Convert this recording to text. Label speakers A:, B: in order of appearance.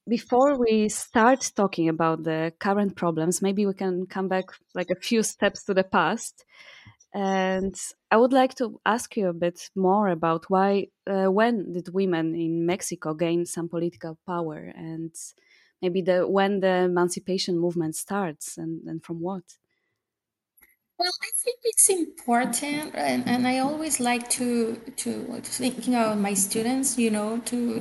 A: before we start talking about the current problems, maybe we can come back like a few steps to the past. And I would like to ask you a bit more about when did women in Mexico gain some political power, and maybe when the emancipation movement starts, and from what?
B: Well, I think it's important, and I always like to thinking about my students, to